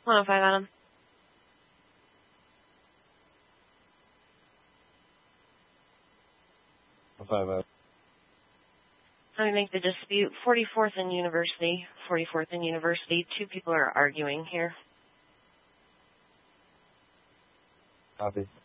105 Adam. Let me make the dispute. 44th and University. 44th and University. Two people are arguing here. Copy.